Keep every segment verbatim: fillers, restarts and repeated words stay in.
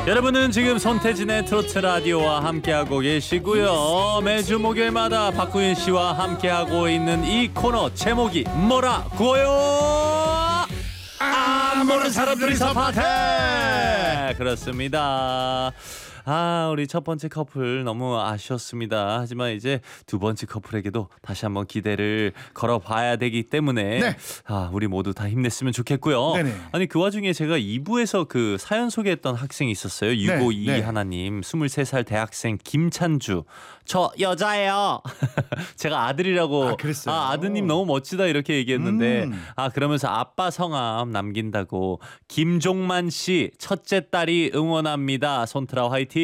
여러분은 지금 손태진의 트로트 라디오와 함께하고 계시고요. 매주 목요일마다 박구윤 씨와 함께하고 있는 이 코너 제목이 뭐라고요? 아, 모르는 사람들이서 파티! 그렇습니다. 아, 우리 첫 번째 커플 너무 아쉬웠습니다. 하지만 이제 두 번째 커플에게도 다시 한번 기대를 걸어봐야 되기 때문에 네. 아, 우리 모두 다 힘냈으면 좋겠고요. 네네. 아니 그 와중에 제가 이 부에서 그 사연 소개했던 학생이 있었어요. 육오이 네. 하나님, 스물세 살 대학생 김찬주. 저 여자예요. 제가 아들이라고. 아, 그랬어요? 아, 아드님 너무 멋지다 이렇게 얘기했는데 음. 아, 그러면서 아빠 성함 남긴다고. 김종만 씨 첫째 딸이 응원합니다. 손트라 화이팅.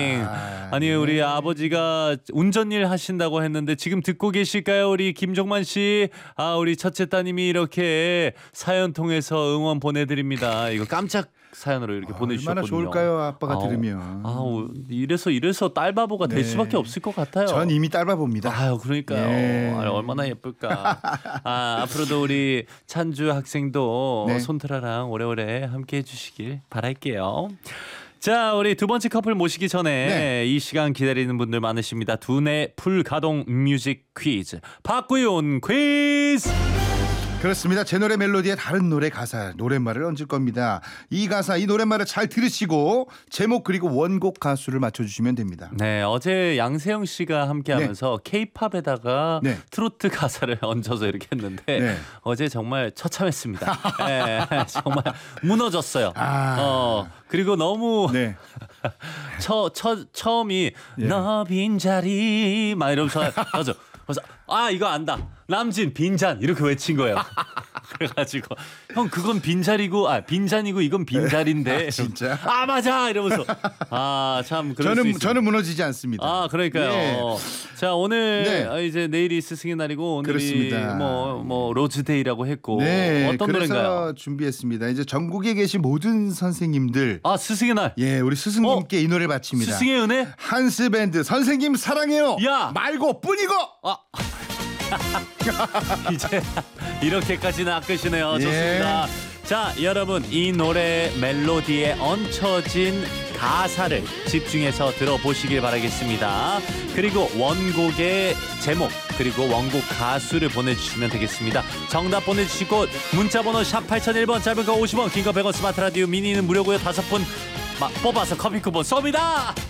아, 아니 네. 우리 아버지가 운전일 하신다고 했는데 지금 듣고 계실까요? 우리 김종만 씨. 아, 우리 첫째 따님이 이렇게 사연 통해서 응원 보내드립니다. 이거 깜짝 사연으로 이렇게 아, 보내주셨거든요. 얼마나 좋을까요, 아빠가 아우, 들으면. 아우, 이래서 이래서 딸바보가 될 네. 수밖에 없을 것 같아요. 전 이미 딸바봅니다. 아유, 그러니까요. 예. 아, 얼마나 예쁠까. 아, 앞으로도 우리 찬주 학생도 네. 손트라랑 오래오래 함께 해주시길 바랄게요. 자, 우리 두 번째 커플 모시기 전에 네. 이 시간 기다리는 분들 많으십니다. 두뇌 풀가동 뮤직 퀴즈. 박구윤 퀴즈. 그렇습니다. 제 노래 멜로디에 다른 노래 가사, 노랫말을 얹을 겁니다. 이 가사, 이 노랫말을 잘 들으시고 제목 그리고 원곡 가수를 맞춰주시면 됩니다. 네, 어제 양세형 씨가 함께하면서 케이팝에다가 네. 트로트 가사를 얹어서 이렇게 했는데 네. 어제 정말 처참했습니다. 네, 정말 무너졌어요. 아. 어, 그리고 너무 네. 처, 처, 처음이 예. 너 빈자리 막 이러면서 맞아. 그래서 아, 이거 안다. 남진 빈잔 이렇게 외친 거예요. 그래가지고 형 그건 빈자리고 아 빈잔이고 이건 빈자리인데 아, 진짜? 아 맞아 이러면서 아 참 그럴 수 저는 있습니다. 저는 무너지지 않습니다. 아 그러니까요. 예. 자 오늘 네. 아, 이제 내일이 스승의 날이고 오늘이 그렇습니다. 뭐뭐 뭐 로즈데이라고 했고 네, 어떤 그래서 노래인가요? 준비했습니다. 이제 전국에 계신 모든 선생님들, 아 스승의 날. 예, 우리 스승님께 이 노래 바칩니다. 스승의 은혜? 한스 밴드 선생님 사랑해요. 야! 말고 뿐이고. 아 이제 이렇게까지는 아끼시네요. 예. 좋습니다. 자 여러분 이 노래 멜로디에 얹혀진 가사를 집중해서 들어보시길 바라겠습니다. 그리고 원곡의 제목 그리고 원곡 가수를 보내주시면 되겠습니다. 정답 보내주시고 문자번호 샵 팔공공일 번 짧은 거 오십 원 긴 거 백 원 스마트 라디오 미니는 무료고요. 다섯 분 뽑아서 커피 쿠폰 쏩니다.